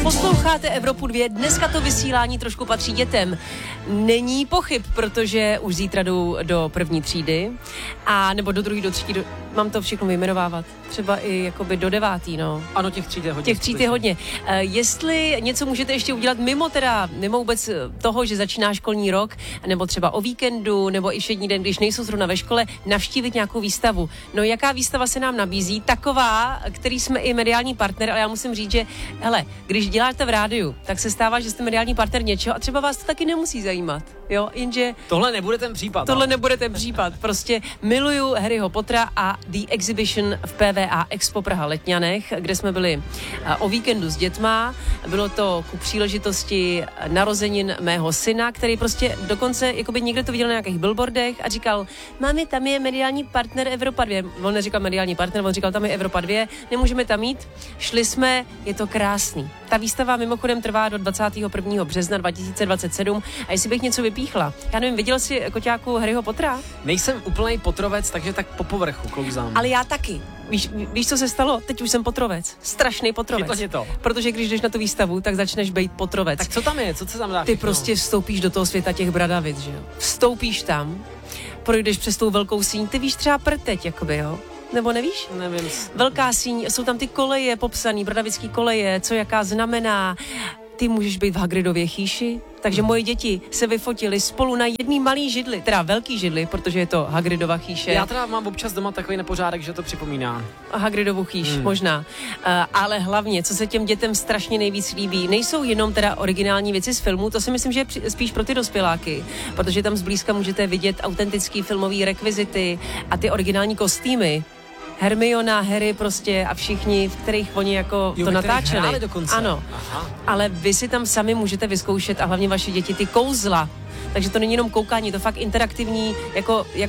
Posloucháte Evropu 2, dneska to vysílání trošku patří dětem. Není pochyb, protože už zítra jdu do první třídy, a nebo do druhé, do třetí, mám to všechno vyjmenovávat. Třeba i jakoby do 9. no. Ano, těch tříd je hodně. Těch tříd je hodně. Jestli něco můžete ještě udělat mimo vůbec toho, že začíná školní rok, nebo třeba o víkendu, nebo i všední den, když nejsou zrovna ve škole, navštívit nějakou výstavu. No jaká výstava se nám nabízí? Taková, který jsme i mediální partner, ale já musím říct, že hele, když děláte v rádiu, tak se stává, že jste mediální partner něčeho a třeba vás to taky nemusí zajímat. Jo, jenže tohle nebude ten případ. Tohle nebude ten případ. Prostě miluju Harryho Pottera a The Exhibition v PVA Expo Praha Letňanech, kde jsme byli o víkendu s dětma. Bylo to ku příležitosti narozenin mého syna, který prostě dokonce jakoby někde to viděl na nějakých billboardech a říkal, mámi, tam je mediální partner Evropa 2. On neříkal mediální partner, on říkal, tam je Evropa 2, nemůžeme tam jít. Šli jsme, je to krásný. Ta výstava mimochodem trvá do 21. března 2027 a jestli bych něco vypíchla. Já nevím, viděl jsi koťáku Harryho Pottera? Nejsem úplnej potrovec, takže tak po povrchu klouzám. Ale já taky. Víš, co se stalo? Teď už jsem potrovec. Strašný potrovec. To. Protože když jdeš na tu výstavu, tak začneš být potrovec. Tak co tam je? Co se tam dá? Ty prostě vstoupíš do toho světa těch bradavic, že jo? Vstoupíš tam, projdeš přes tou velkou síň, ty víš třeba prteď, jakoby, jo? Nebo nevíš? Nevím. Velká síň, jsou tam ty koleje popsaný, bradavický koleje, co jaká znamená. Ty můžeš být v Hagridově chýši, takže moje děti se vyfotily spolu na jedný malý židli, teda velký židli, protože je to Hagridova chýše. Já teda mám občas doma takový nepořádek, že to připomíná. Hagridovu chýš, možná. Ale hlavně, co se těm dětem strašně nejvíc líbí, nejsou jenom teda originální věci z filmu, to si myslím, že je spíš pro ty dospěláky, protože tam zblízka můžete vidět autentický filmový rekvizity a ty originální kostýmy. Hermiona, Harry prostě a všichni, v kterých oni jako to natáčeli. Ano, aha. Ale vy si tam sami můžete vyzkoušet a hlavně vaše děti ty kouzla. Takže to není jenom koukání, to fakt interaktivní, jako